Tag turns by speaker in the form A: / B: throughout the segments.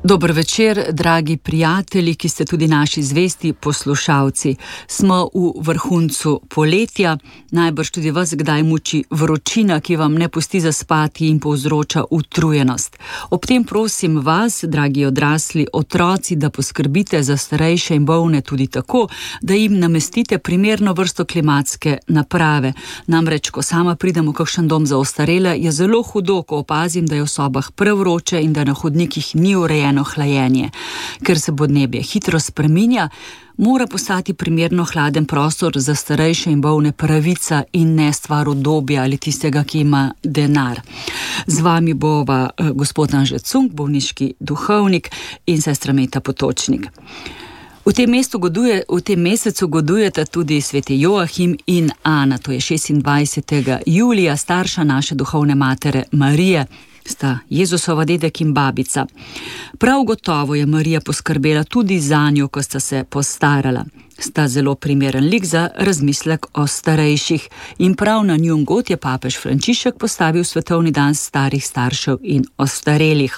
A: Dober večer, dragi prijatelji, ki ste tudi naši zvesti poslušalci. Smo v vrhuncu poletja, najbrž tudi vas kdaj muči vročina, ki vam ne pusti zaspati in povzroča utrujenost. Ob tem prosim vas, dragi odrasli otroci, da poskrbite za starejše in bolne tudi tako, da jim namestite primerno vrsto klimatske naprave. Namreč, ko sama pridem v kakšen dom za ostarele, je zelo hudo, ko opazim, da je v sobah prevroče in da na hodnikih ni urejeno hlajenje. Ker se podnebje hitro spreminja, mora postati primerno hladen prostor za starejše in bolne pravica in ne stvar udobja ali tistega, ki ima denar. Z vami bova gospod Anže Cunk, bolniški duhovnik, in sestra Meta Potočnik. V tem mesecu godujeta tudi sveti Joachim in Ana, to je 26. julija, starša naše duhovne matere Marije, sta Jezusova dedek in babica. Prav gotovo je Marija poskrbela tudi zanjo, ko sta se postarala. Sta zelo primeren lik za razmislek o starejših in prav na njun god je papež Frančišek postavil svetovni dan starih staršev in ostarelih.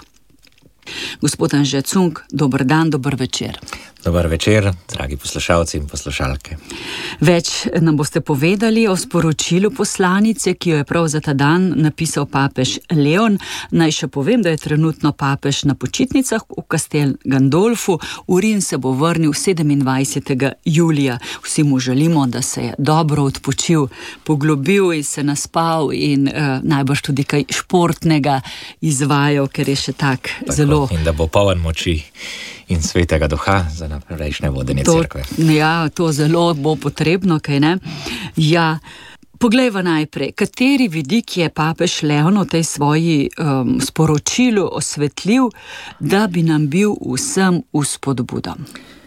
A: Gospod Anže Cunk, dober dan, dober večer.
B: Dober večer, dragi poslušalci in poslušalke.
A: Več nam boste povedali o sporočilu poslanice, ki jo je prav za ta dan napisal papež Leon. Naj še povem, da je trenutno papež na počitnicah v Castel Gandolfu. V Rim se bo vrnil 27. julija. Vsi mu želimo, da se je dobro odpočil, poglobil in se naspal in najbrž tudi kaj športnega izvajal, ker je še tako zelo...
B: In da bo poln moči in svetega duha za naprejšnje vodenje cerkve.
A: Ja, to zelo bo potrebno, kaj ne? Ja, poglejva najprej, kateri vidik je papež Leon v tej svoji sporočilu osvetlil, da bi nam bil vsem vzpodbuda.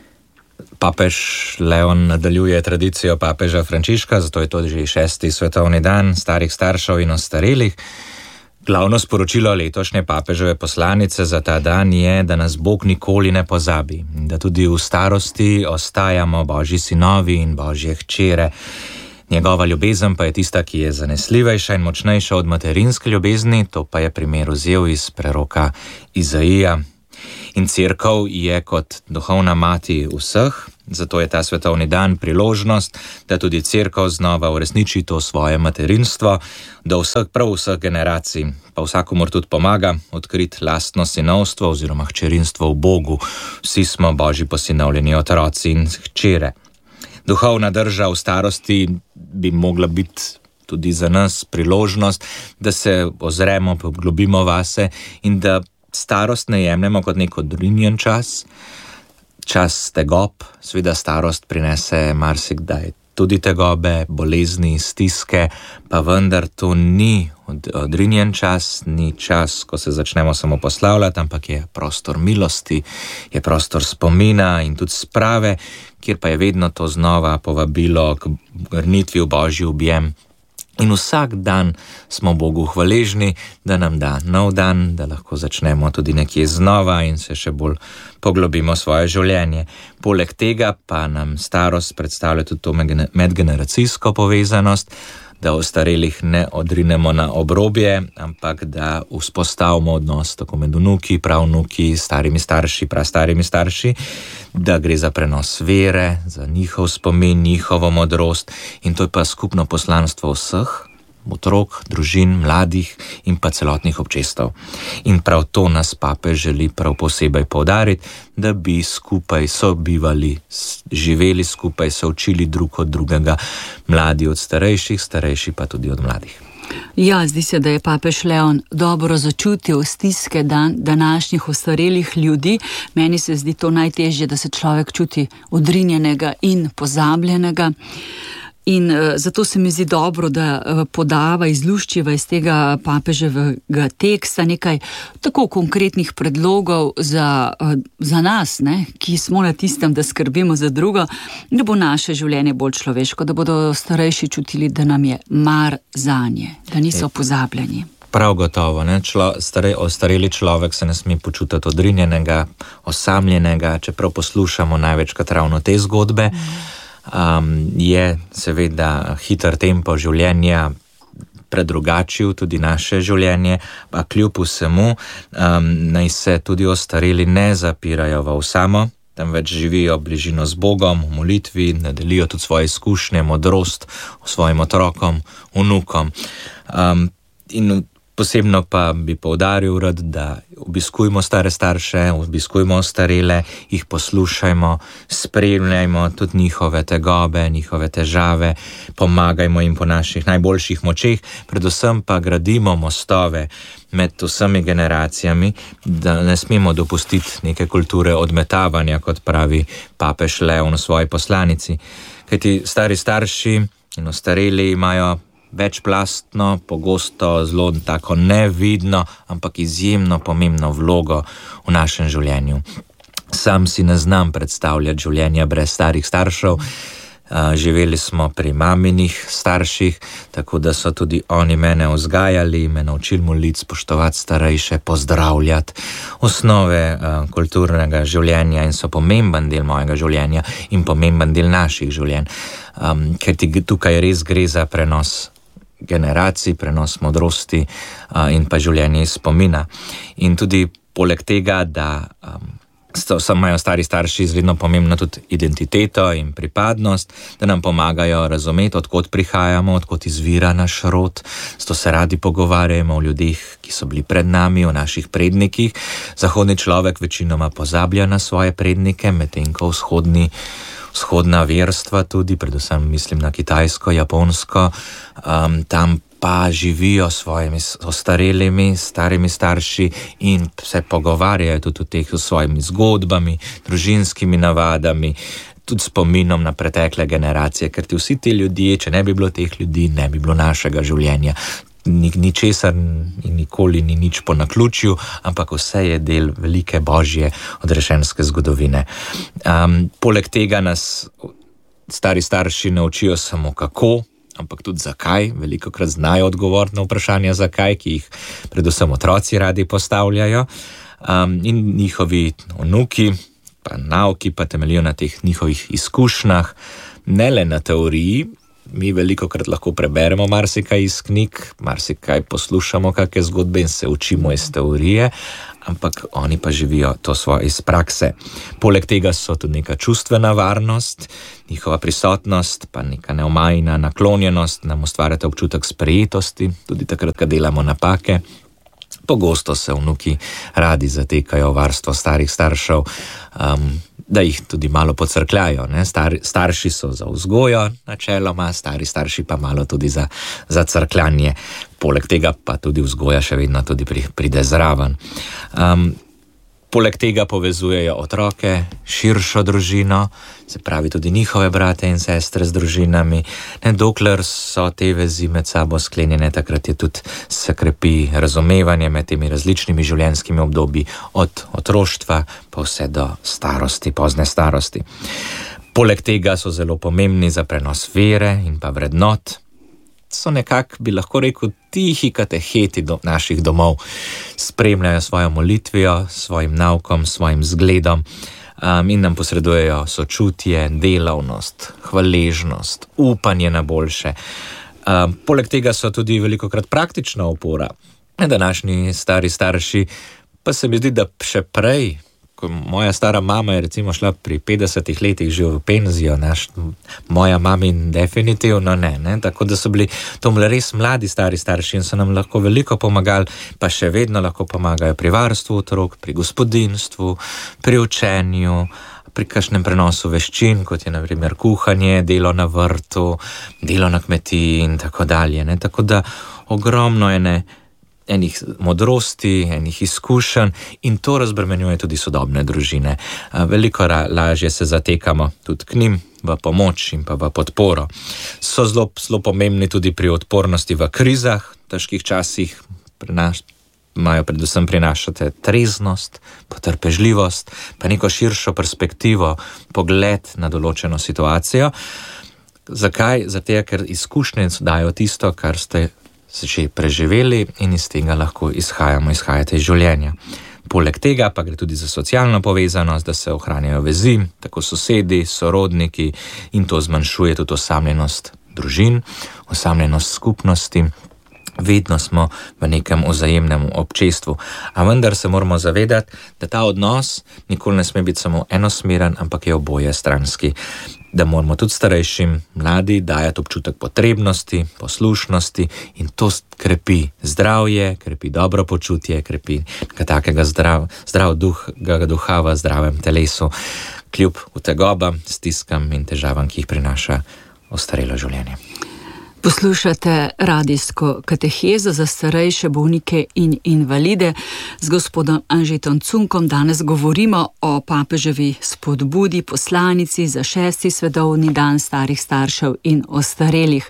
B: Papež Leon nadaljuje tradicijo papeža Frančiška, zato je to že 6. svetovni dan starih staršev in ostarelih. Glavno sporočilo letošnje papeževe poslanice za ta dan je, da nas Bog nikoli ne pozabi, da tudi v starosti ostajamo Božji sinovi in Božje hčere. Njegova ljubezen pa je tista, ki je zanesljivejša in močnejša od materinske ljubezni, to pa je primer vzel iz preroka Izaija. In cerkev je kot duhovna mati vseh, zato je ta svetovni dan priložnost, da tudi cerkev znova uresniči to svoje materinstvo, do prav vseh generacij, pa vsakomur tudi pomaga odkriti lastno sinovstvo oziroma hčerinstvo v Bogu. Vsi smo Božji posinovljeni otroci in hčere. Duhovna drža v starosti bi mogla biti tudi za nas priložnost, da se ozremo, poglobimo vase in da starost ne jemljemo kot nek odrinjen čas, čas tegob. Seveda starost prinese marsikdaj tudi tegobe, bolezni, stiske, pa vendar to ni odrinjen čas, ni čas, ko se začnemo samo poslavljati, ampak je prostor milosti, je prostor spomina in tudi sprave, kjer pa je vedno to znova povabilo k vrnitvi v Božji objem. In vsak dan smo Bogu hvaležni, da nam da nov dan, da lahko začnemo tudi nekje znova in se še bolj poglobimo svoje življenje. Poleg tega pa nam starost predstavlja tudi to medgeneracijsko povezanost, da ostarelih ne odrinemo na obrobje, ampak da vzpostavimo odnos tako med vnuki, pravnuki, starimi starši, prastarimi starši, da gre za prenos vere, za njihov spomin, njihovo modrost, in to je pa skupno poslanstvo vseh, otrok, družin, mladih in pa celotnih občestev. In prav to nas papež želi prav posebej poudariti, da bi skupaj sobivali, živeli skupaj, se učili drug od drugega, mladi od starejših, starejši pa tudi od mladih.
A: Ja, zdi se, da je papež Leon dobro začutil stiske današnjih ostarelih ljudi. Meni se zdi to najtežje, da se človek čuti odrinjenega in pozabljenega. In zato se mi zdi dobro, da podava, izluščiva iz tega papeževega teksta nekaj tako konkretnih predlogov za nas, ne, ki smo na tistem, da skrbimo za drugo, da bo naše življenje bolj človeško, da bodo starejši čutili, da nam je mar zanje, da niso pozabljeni.
B: Prav gotovo, ne? Ostareli človek se ne sme počutiti odrinjenega, osamljenega, čeprav poslušamo največkrat ravno te zgodbe. Je seveda hiter tempo življenja, predrugačil tudi naše življenje, pa kljub vsemu naj se tudi ostareli ne zapirajo v samo, temveč živijo bližino z Bogom, v molitvi, ne delijo tudi svoje izkušnje, modrost svojim otrokom, vnukom. In posebno pa bi poudaril rad, da obiskujmo stare starše, obiskujmo ostarele, jih poslušajmo, spremljajmo tudi njihove tegobe, njihove težave, pomagajmo jim po naših najboljših močeh, predvsem pa gradimo mostove med vsemi generacijami, da ne smemo dopustiti neke kulture odmetavanja, kot pravi papež Leon v svoji poslanici. Kajti stari starši in ostareli imajo večplastno, pogosto zelo tako nevidno, ampak izjemno pomembno vlogo v našem življenju. Sam si ne znam predstavljati življenja brez starih staršev. Živeli smo pri maminih starših, tako da so tudi oni mene vzgajali, me naučili moliti, spoštovati starejše, pozdravljati, osnove kulturnega življenja in so pomemben del mojega življenja in pomemben del naših življenj. Ker tukaj res gre za prenos generacij, prenos modrosti in pa življenje iz spomina. In tudi poleg tega, da imajo stari starši izredno pomembno tudi identiteto in pripadnost, da nam pomagajo razumeti, odkot prihajamo, odkot izvira naš rod, zato se radi pogovarjamo o ljudeh, ki so bili pred nami, o naših prednikih. Zahodni človek večinoma pozablja na svoje prednike, medtem ko vzhodna verstva tudi, predvsem mislim na Kitajsko, Japonsko, tam pa živijo svojimi ostarelimi, starimi starši in se pogovarjajo tudi o teh svojimi zgodbami, družinskimi navadami, tudi spominom na pretekle generacije, ker vsi ti ljudje, če ne bi bilo teh ljudi, ne bi bilo našega življenja. Ničesar in nikoli ni nič po naključju, ampak vse je del velike božje odrešenske zgodovine. Poleg tega nas stari starši ne učijo samo kako, ampak tudi zakaj. Velikokrat znajo odgovoriti na vprašanja zakaj, ki jih predvsem otroci radi postavljajo. In njihovi vnuki, pa nauki pa temeljijo na teh njihovih izkušnjah, ne le na teoriji. Mi velikokrat lahko preberemo marsikaj iz knjig, marsikaj poslušamo, kakšne zgodbe in se učimo iz teorije, ampak oni pa živijo to svoje iz prakse. Poleg tega so tudi neka čustvena varnost, njihova prisotnost, pa neka neomajna naklonjenost nam ustvarjata občutek sprejetosti, tudi takrat, ko delamo napake. Pogosto se vnuki radi zatekajo v varstvo starih staršev, da jih tudi malo pocrkljajo. Starši so za vzgojo načeloma, stari starši pa malo tudi za crkljanje. Poleg tega pa tudi vzgoja še vedno tudi pride zraven. Poleg tega povezujejo otroke, širšo družino, se pravi tudi njihove brate in sestre z družinami. Dokler so te vezi med sabo sklenjene, takrat je tudi se krepi razumevanje med temi različnimi življenjskimi obdobji, od otroštva pa vse do starosti, pozne starosti. Poleg tega so zelo pomembni za prenos vere in pa vrednot. So nekako, bi lahko rekel, tihi kateheti do naših domov, spremljajo svojo molitvijo, svojim naukom, svojim zgledom in nam posredujejo sočutje, delavnost, hvaležnost, upanje na boljše. Poleg tega so tudi velikokrat praktična opora. Današnji stari starši pa se mi zdi, da še prej, ko moja stara mama je recimo šla pri 50 letih že v penzijo, moja mami definitivno ne, tako da so bili to res mladi stari starši in so nam lahko veliko pomagali, pa še vedno lahko pomagajo pri varstvu otrok, pri gospodinjstvu, pri učenju, pri kakšnem prenosu veščin, kot je na primer kuhanje, delo na vrtu, delo na kmetiji in tako dalje. Tako da ogromno je enih modrosti, enih izkušenj in to razbremenjuje tudi sodobne družine. Veliko lažje se zatekamo tudi k njim v pomoč in pa v podporo. So zelo pomembni tudi pri odpornosti v krizah, težkih časih imajo predvsem prinašate treznost, potrpežljivost, pa neko širšo perspektivo, pogled na določeno situacijo. Zakaj? Zato, ker izkušnje dajo tisto, kar ste že preživeli in iz tega lahko izhajate iz življenja. Poleg tega pa gre tudi za socialno povezanost, da se ohranjajo vezi, tako sosedi, sorodniki in to zmanjšuje tudi osamljenost družin, osamljenost skupnosti vedno smo v nekem vzajemnem občestvu. A vendar se moramo zavedati, da ta odnos nikoli ne sme biti samo enosmeren, ampak je oboje stranski. Da moramo tudi starejšim, mladi dajati občutek potrebnosti, poslušnosti in to krepi zdravje, krepi dobro počutje, krepi takega zdrav duha v zdravem telesu, kljub utegobam, stiskam in težavam, ki jih prinaša ostarelo življenje.
A: Poslušate radijsko katehezo za starejše bolnike in invalide. Z gospodom Anžetom Cunkom danes govorimo o papeževi spodbudi, poslanici za 6. svetovni dan starih staršev in ostarelih.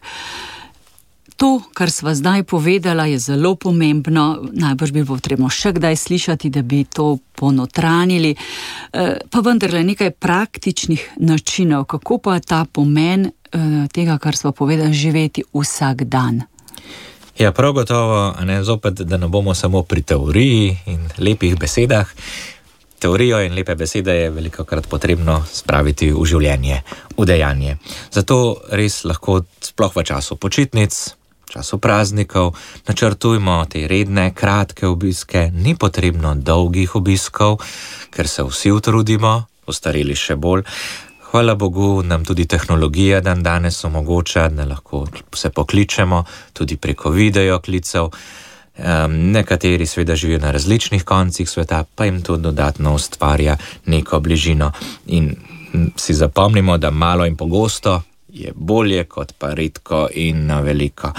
A: To, kar sva zdaj povedala, je zelo pomembno, najbrž bi bilo potrebno še kdaj slišati, da bi to ponotranili, pa vendarle nekaj praktičnih načinov, kako pa ta pomen tega, kar sva povedala, živeti vsak dan.
B: Ja, prav gotovo, zopet, da ne bomo samo pri teoriji in lepih besedah. Teorijo in lepe besede je velikokrat potrebno spraviti v življenje, v dejanje. Zato res lahko sploh v času počitnic, času praznikov, načrtujmo te redne, kratke obiske, ni potrebno dolgih obiskov, ker se vsi utrudimo, ostareli še bolj. Hvala Bogu, nam tudi tehnologija dan danes omogoča, da lahko se pokličemo tudi preko video klicev. Nekateri seveda živijo na različnih koncih sveta, pa jim to dodatno ustvarja neko bližino. In si zapomnimo, da malo in pogosto je bolje kot pa redko in na veliko,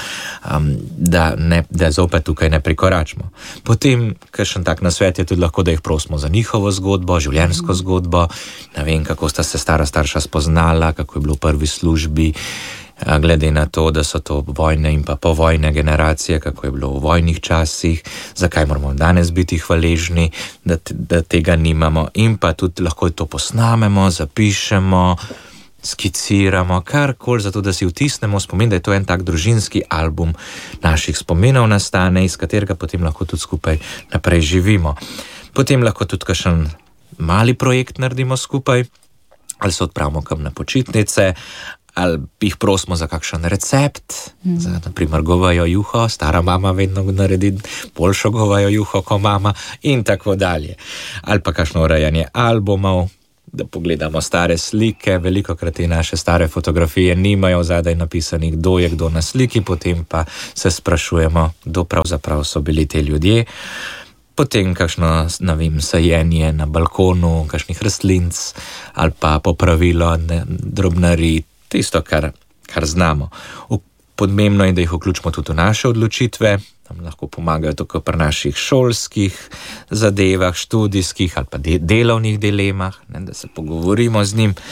B: da zopet tukaj ne prikoračimo. Potem, kakšen tak nasvet je tudi lahko, da jih prosimo za njihovo zgodbo, življenjsko zgodbo, ne vem, kako sta se stara starša spoznala, kako je bilo v prvi službi, glede na to, da so to vojne in pa povojne generacije, kako je bilo v vojnih časih, zakaj moramo danes biti hvaležni, da tega nimamo, in pa tudi lahko to posnamemo, zapišemo, skiciramo, karkoli, zato da si vtisnemo spomin, da je to en tak družinski album naših spominov nastane, iz katerega potem lahko tudi skupaj naprej živimo. Potem lahko tudi kakšen mali projekt naredimo skupaj, ali se odpravimo kam na počitnice, ali jih prosimo za kakšen recept, za naprimer govejo juho, stara mama vedno naredi boljšo govejo juho kot mama in tako dalje. Ali pa kakšno urejanje albumov, da pogledamo stare slike, velikokrat te naše stare fotografije nimajo zadaj napisanih, kdo je kdo na sliki, potem pa se sprašujemo, kdo pravzaprav so bili te ljudje. Potem kakšno, ne vem, sajenje na balkonu, kakšnih rastlinc, ali pa popravilo drobnarij, tisto, kar znamo. Pomembno je, da jih vključimo tudi v naše odločitve, nam lahko pomagajo tako pri naših šolskih zadevah, študijskih ali pa delovnih dilemah, da se pogovorimo z njim,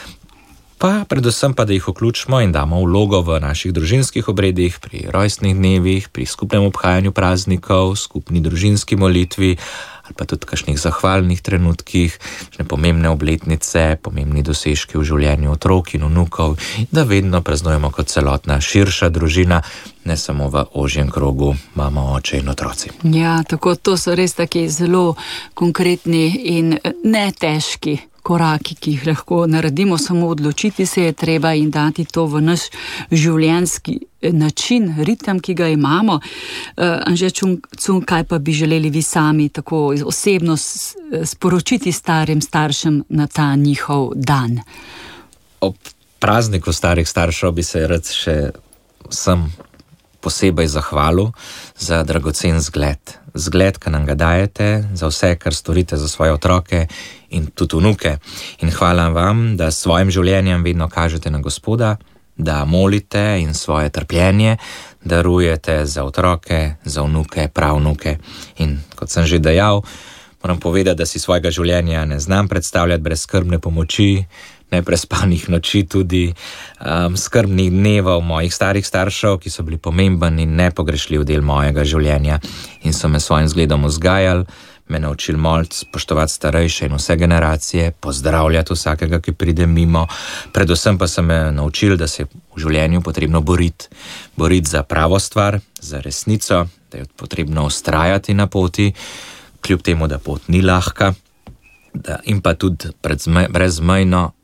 B: pa predvsem pa, da jih vključimo in damo vlogo v naših družinskih obredih, pri rojstnih dnevih, pri skupnem obhajanju praznikov, skupni družinski molitvi, ali pa tudi kakšnih zahvalnih trenutkih, pomembne obletnice, pomembni dosežki v življenju otrok in vnukov, da vedno praznujemo kot celotna širša družina, ne samo v ožjem krogu mama, oče in otroci.
A: Ja, tako, to so res taki zelo konkretni in ne težki koraki, ki jih lahko naredimo, samo odločiti se je treba in dati to v naš življenjski način, ritem, ki ga imamo. Anže Cunk, kaj pa bi želeli vi sami tako osebno sporočiti starim staršem na ta njihov dan?
B: Ob prazniku starih staršev bi se rad še vsem posebej zahvalil za dragocen zgled. Zgled, ki nam ga dajete, za vse, kar storite za svoje otroke in tudi vnuke. In hvala vam, da s svojim življenjem vedno kažete na Gospoda, da molite in svoje trpljenje darujete za otroke, za vnuke, pravnuke. In kot sem že dejal, moram povedati, da si svojega življenja ne znam predstavljati brez skrbne pomoči, neprespanih noči, tudi skrbnih dnevov mojih starih staršev, ki so bili pomemben in nepogrešljiv del mojega življenja in so me svojim zgledom vzgajali, me naučili moliti, spoštovati starejše in vse generacije, pozdravljati vsakega, ki pride mimo. Predvsem pa so me naučili, da se v življenju potrebno boriti za pravo stvar, za resnico, da je potrebno vztrajati na poti, kljub temu, da pot ni lahka, in pa tudi brezmejno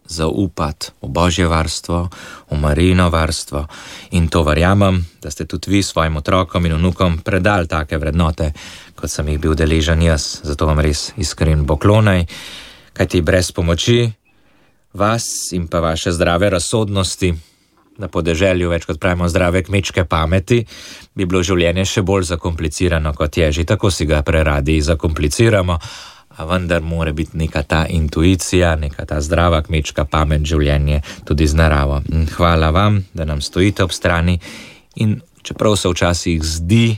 B: zaupati v Božje varstvo, v Marijino varstvo. In to verjamem, da ste tudi vi svojim otrokom in vnukom predali take vrednote, kot sem jih bil deležen jaz. Zato vam res iskren poklonaj, kajti brez pomoči vas in pa vaše zdrave razsodnosti, na podeželju več kot pravimo zdrave kmečke pameti, bi bilo življenje še bolj zakomplicirano, kot je. Že tako si ga preradi zakompliciramo, a vendar mora biti neka ta intuicija, neka ta zdrava kmečka pamet življenje tudi z naravo. In hvala vam, da nam stojite ob strani in čeprav se včasih zdi,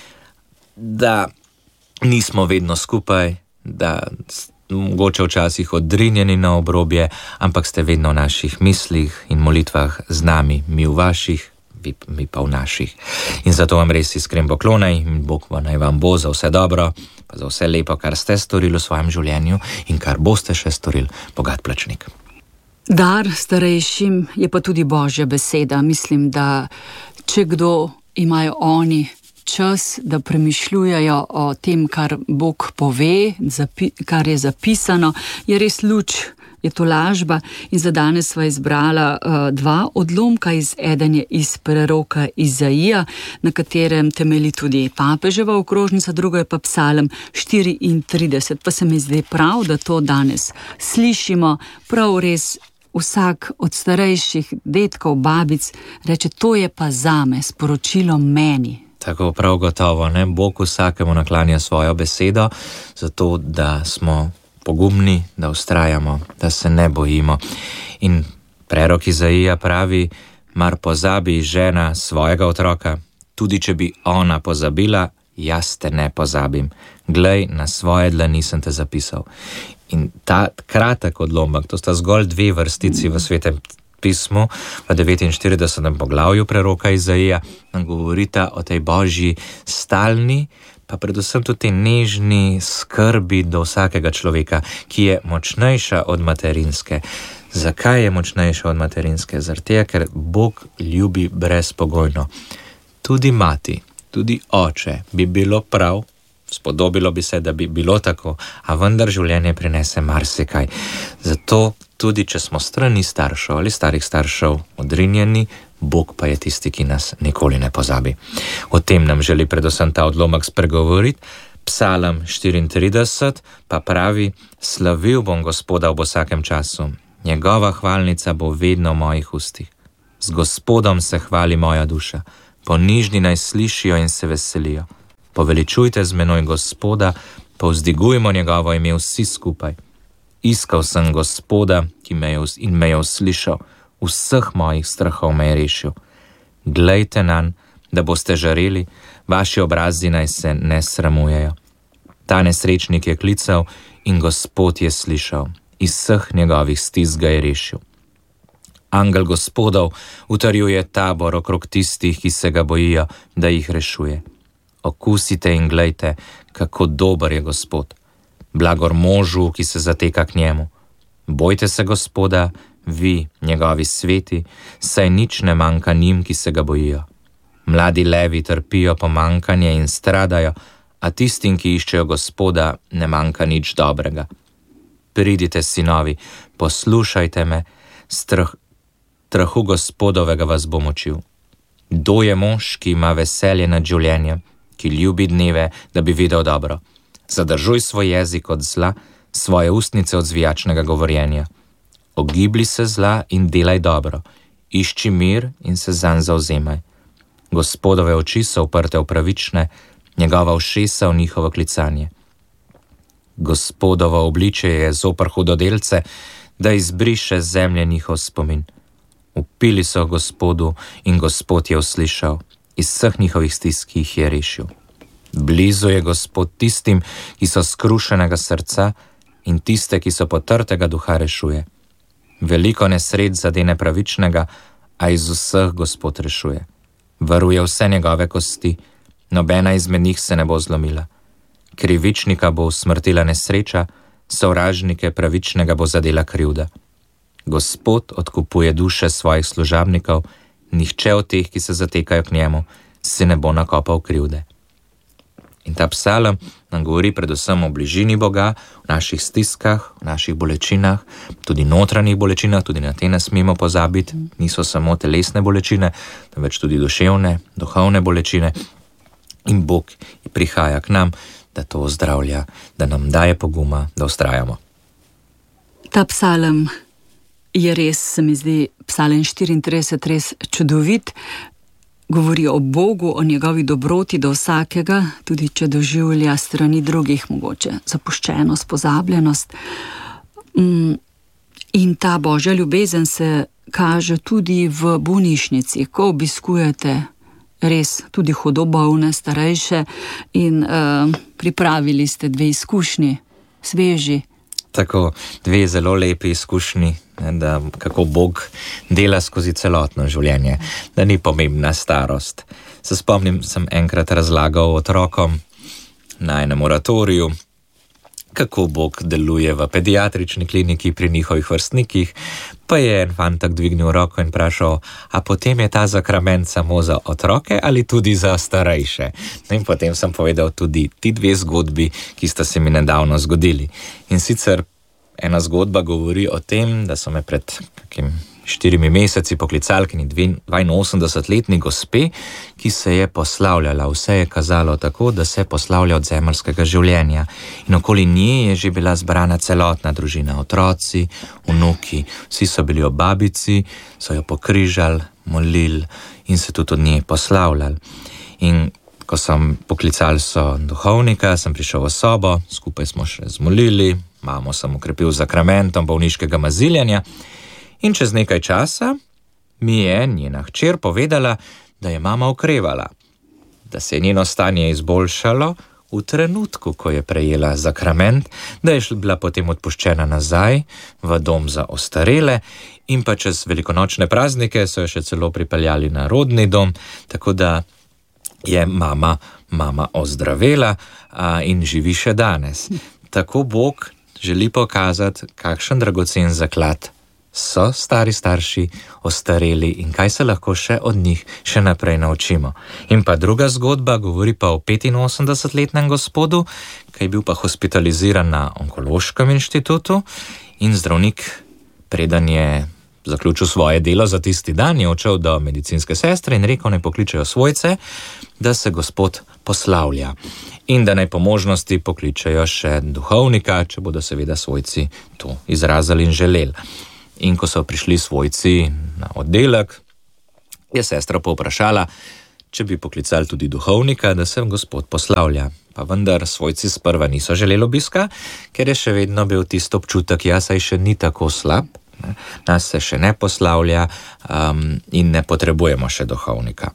B: da nismo vedno skupaj, da mogoče včasih odrinjeni na obrobje, ampak ste vedno v naših mislih in molitvah z nami, mi v vaših, mi pa v naših. In zato vam res iskren poklonaj in Bog naj vam bo za vse dobro, pa za vse lepo, kar ste storili v svojem življenju in kar boste še storili, bogat plačnik.
A: Dar starejšim je pa tudi Božja beseda. Mislim, da če kdo imajo oni čas, da premišljujejo o tem, kar Bog pove, kar je zapisano, je res luč, je to lažba. In za danes sva izbrala dva odlomka, eden je iz preroka Izaija, na katerem temelji tudi papeževa okrožnica, drugo je pa Psalm 34. Pa se mi zdi prav, da to danes slišimo, prav res vsak od starejših dedkov, babic reče, to je pa zame, sporočilo meni.
B: Tako prav gotovo, ne? Bog vsakemu naklanja svojo besedo, zato da smo pogumni, da vztrajamo, da se ne bojimo. In prerok Izaija pravi, mar pozabi žena svojega otroka, tudi če bi ona pozabila, jaz te ne pozabim. Glej, na svoje dlani sem te zapisal. In ta kratek odlomek, to sta zgolj 2 vrstici v Svetem pismu, v 49. poglavju preroka Izaija, nam govorita o tej Božji stalni, pa predvsem tudi nežni skrbi do vsakega človeka, ki je močnejša od materinske. Zakaj je močnejša od materinske? Zaradi, ker Bog ljubi brezpogojno. Tudi mati, tudi oče bi bilo prav, spodobilo bi se, da bi bilo tako, a vendar življenje prinese marsikaj. Zato tudi, če smo strani staršev ali starih staršev odrinjeni, Bog pa je tisti, ki nas nikoli ne pozabi. O tem nam želi predvsem ta odlomek spregovoriti. Psalm 34 pa pravi, slavil bom Gospoda v vsakem času, njegova hvalnica bo vedno v mojih ustih. Z Gospodom se hvali moja duša, ponižni naj slišijo in se veselijo. Poveličujte z menoj Gospoda, povzdigujmo njegovo ime vsi skupaj. Iskal sem Gospoda, ki me je uslišal, vseh mojih strahov me je rešil. Glejte nanj, da boste žareli, vaši obrazi naj se ne sramujejo. Ta nesrečnik je klical in Gospod je slišal, iz vseh njegovih stisk ga je rešil. Angel Gospodov utrjuje tabor okrog tistih, ki se ga bojijo, da jih rešuje. Okusite in glejte, kako dober je Gospod. Blagor možu, ki se zateka k njemu. Bojte se Gospoda, vi, njegovi sveti, saj nič ne manjka njim, ki se ga bojijo. Mladi levi trpijo pomanjkanje in stradajo, a tistim, ki iščejo Gospoda, ne manjka nič dobrega. Pridite, sinovi, poslušajte me, strahu Gospodovega vas bo močil. Kdo je mož, ki ima veselje nad življenjem, ki ljubi dneve, da bi videl dobro? Zadržuj svoj jezik od zla, svoje ustnice od zvijačnega govorjenja. Ogibli se zla in delaj dobro, išči mir in se zanj zavzemaj. Gospodove oči so uprte v pravične, njegova ušesa v njihovo klicanje. Gospodovo obličje je zoper hudodelce, da izbriše z zemlje njihov spomin. Upili so Gospodu in Gospod je uslišal, iz vseh njihovih stisk jih je rešil. Blizu je Gospod tistim, ki so skrušenega srca in tiste, ki so potrtega duha rešuje. Veliko nesreč zadene pravičnega, a iz vseh Gospod rešuje. Varuje vse njegove kosti, nobena izmed njih se ne bo zlomila. Krivičnika bo usmrtila nesreča, sovražnike pravičnega bo zadela krivda. Gospod odkupuje duše svojih služabnikov, nihče od teh, ki se zatekajo k njemu, si ne bo nakopal krivde. In ta psalm nam govori predvsem o bližini Boga, v naših stiskah, v naših bolečinah, tudi notranjih bolečinah, tudi na te ne smemo pozabiti, niso samo telesne bolečine, temveč tudi duševne, duhovne bolečine. In Bog prihaja k nam, da to ozdravlja, da nam daje poguma, da vztrajamo.
A: Ta psalem je res, se mi zdi, psalem 34 res čudovit. Govori o Bogu, o njegovi dobroti do vsakega, tudi če doživlja strani drugih mogoče zapuščenost, pozabljenost. In ta Božja ljubezen se kaže tudi v bolnišnici, ko obiskujete res tudi hudo bolne, starejše in pripravili ste 2 izkušnji, sveži.
B: Tako, 2 zelo lepi izkušnji, da kako Bog dela skozi celotno življenje, da ni pomembna starost. Se spomnim, sem enkrat razlagal otrokom na enem oratoriju, kako Bog deluje v pediatrični kliniki pri njihovih vrstnikih, pa je en fantak dvignil roko in vprašal, a potem je ta sakrament samo za otroke ali tudi za starejše? In potem sem povedal tudi ti 2 zgodbi, ki sta se mi nedavno zgodili. In sicer ena zgodba govori o tem, da so me pred 4 meseci poklicali k 82-letni gospe, ki se je poslavljala. Vse je kazalo tako, da se poslavlja od zemeljskega življenja. In okoli nje je že bila zbrana celotna družina, otroci, vnuki, vsi so bili ob babici, so jo pokrižali, molili in se tudi od nje poslavljali. In ko sem poklicali so duhovnika, sem prišel v sobo, skupaj smo še zmolili, mamo sem ukrepil z sakramentom bolniškega maziljenja. In čez nekaj časa mi je njena hčer povedala, da je mama okrevala, da se je njeno stanje izboljšalo v trenutku, ko je prejela sakrament, da je bila potem odpuščena nazaj v dom za ostarele in pa čez velikonočne praznike so jo še celo pripeljali na rodni dom, tako da je mama ozdravela in živi še danes. Tako Bog želi pokazati, kakšen dragocen zaklad so stari starši, ostareli in kaj se lahko še od njih še naprej naučimo. In pa druga zgodba govori pa o 85-letnem gospodu, ki je bil pa hospitaliziran na onkološkem inštitutu in zdravnik, preden je zaključil svoje delo za tisti dan, je odšel do medicinske sestre in rekel, naj pokličejo svojce, da se gospod poslavlja in da naj po možnosti pokličejo še duhovnika, če bodo seveda svojci to izrazili in želeli. In ko so prišli svojci na oddelek, je sestra povprašala, če bi poklicali tudi duhovnika, da se gospod poslavlja. Pa vendar svojci sprva niso želeli obiska, ker je še vedno bil tisto občutek, saj še ni tako slab, nas se še ne poslavlja in ne potrebujemo še duhovnika.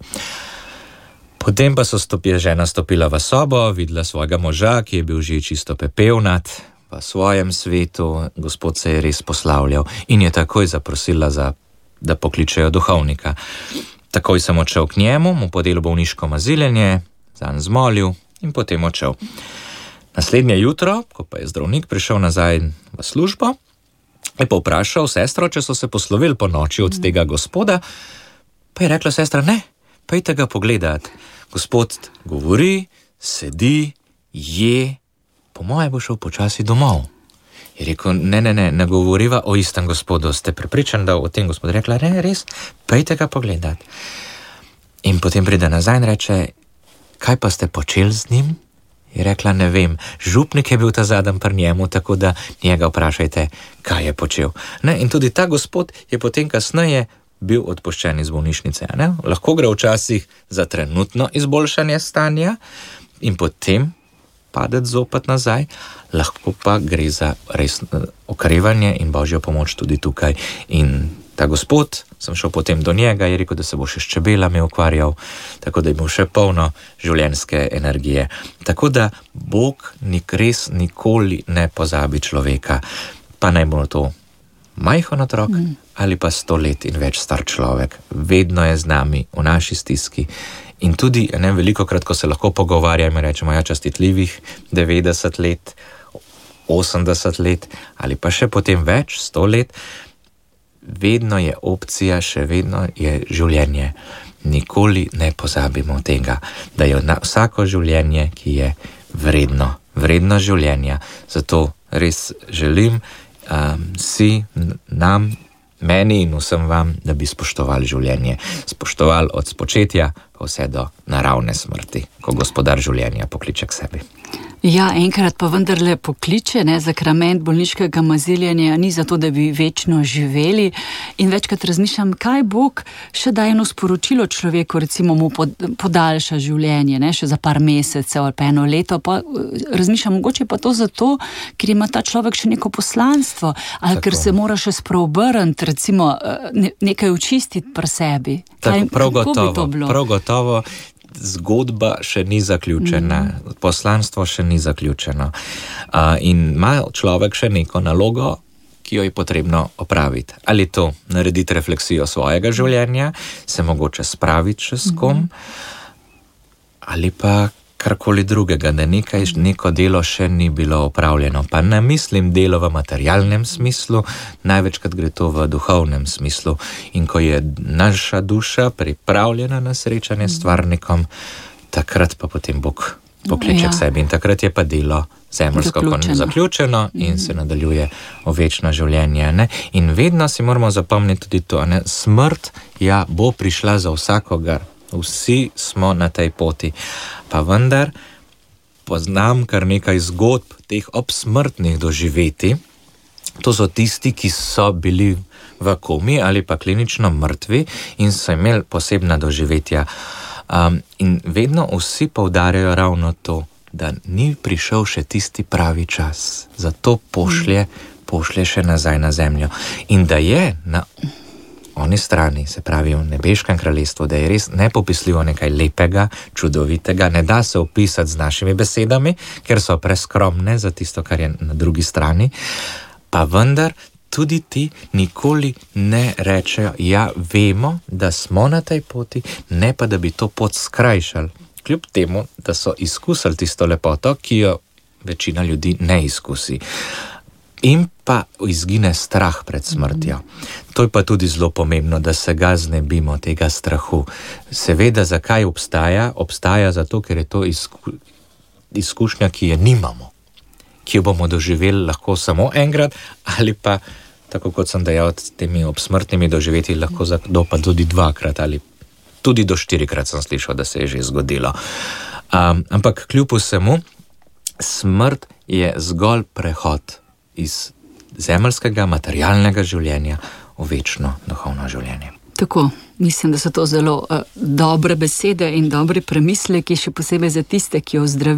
B: Potem pa je žena stopila v sobo, videla svojega moža, ki je bil že čisto pepelnat, v svojem svetu, gospod se je res poslavljal in je takoj zaprosila, da pokličejo duhovnika. Takoj sem odšel k njemu, mu podelil bolniško maziljenje, zanj zmolil in potem odšel. Naslednje jutro, ko pa je zdravnik prišel nazaj v službo, je povprašal sestro, če so se poslovili po noči od tega gospoda, pa je rekla sestra, ne, pejte ga pogledat. Gospod govori, sedi, je, po moje bo šel počasi domov. Je rekel, ne govoriva o istem gospodu, ste prepričani, da o tem gospodu? Rekla, ne, res, pejte ga pogledat. In potem pride nazaj in reče, kaj pa ste počeli z njim? Je rekla, ne vem, župnik je bil ta zadnji pri njemu, tako da njega vprašajte, kaj je počel. In tudi ta gospod je potem kasneje bil odpuščen iz bolnišnice. Lahko gre včasih za trenutno izboljšanje stanja in potem padeti zopet nazaj, lahko pa gre za res okrevanje in Božjo pomoč tudi tukaj. In ta gospod, sem šel potem do njega, je rekel, da se bo še s čebelami ukvarjal, tako da je imel še polno življenjske energije. Tako da Bog res nikoli ne pozabi človeka, pa naj bo to majhen otrok ali pa 100 let in več star človek. Vedno je z nami v naši stiski. In tudi, velikokrat, ko se lahko pogovarjamo in rečemo, častitljivih 90 let, 80 let ali pa še potem več, 100 let, vedno je opcija, še vedno je življenje. Nikoli ne pozabimo tega, da je vsako življenje, ki je vredno vrednost življenja. Zato res želim si, nam, meni in vsem vam, da bi spoštovali življenje. Spoštovali od spočetja vse do naravne smrti, ko Gospodar življenja pokliče k sebi.
A: Ja, enkrat pa vendarle pokliče, zakrament bolniškega maziljenja ni zato, da bi večno živeli, in večkrat razmišljam, kaj Bog še daje eno sporočilo človeku, recimo mu podaljša življenje, še za par mesecev ali pa 1 leto, pa razmišljam, mogoče pa to zato, ker ima ta človek še neko poslanstvo, ali tako, ker se mora še spreobrniti, recimo nekaj očistiti pri sebi.
B: Prav gotovo. Zgodba še ni zaključena, poslanstvo še ni zaključeno. In ima človek še neko nalogo, ki jo je potrebno opraviti. Ali to narediti refleksijo svojega življenja, se mogoče spraviti še s kom, ali pa karkoli drugega, da neko delo še ni bilo opravljeno. Pa ne mislim delo v materialnem smislu, največkrat gre to v duhovnem smislu. In ko je naša duša pripravljena na srečanje s stvarnikom, takrat pa potem Bog pokliče k sebi. In takrat je pa delo zemeljsko zaključeno in se nadaljuje v večno življenje. Ne? In vedno si moramo zapomniti tudi to, smrt bo prišla za vsakogar. Vsi smo na tej poti, pa vendar poznam kar nekaj zgodb teh obsmrtnih doživeti. To so tisti, ki so bili v komi ali pa klinično mrtvi in so imeli posebna doživetja. In vedno vsi poudarjajo ravno to, da ni prišel še tisti pravi čas. Zato pošlje še nazaj na zemljo. In da je na oni strani, se pravi v nebeškem kraljestvu, da je res nepopisljivo nekaj lepega, čudovitega, ne da se opisati z našimi besedami, ker so preskromne za tisto, kar je na drugi strani, pa vendar tudi ti nikoli ne rečejo, vemo, da smo na tej poti, ne pa da bi to pot skrajšali, kljub temu, da so izkusili tisto lepoto, ki jo večina ljudi ne izkusi. In pa izgine strah pred smrtjo. To je pa tudi zelo pomembno, da se ga znebimo, tega strahu. Seveda, zakaj obstaja? Obstaja zato, ker je to izkušnja, ki je nimamo, ki jo bomo doživeli lahko samo enkrat, ali pa, tako kot sem dejal, s temi obsmrtnimi doživeti lahko pa tudi 2-krat, ali tudi do 4-krat sem slišal, da se je že zgodilo. Ampak kljub vsemu, smrt je zgolj prehod iz zemeljskega, materialnega življenja v večno duhovno življenje.
A: Tako, mislim, da so to zelo dobre besede in dobri premisleki, še posebej za tiste, ki jo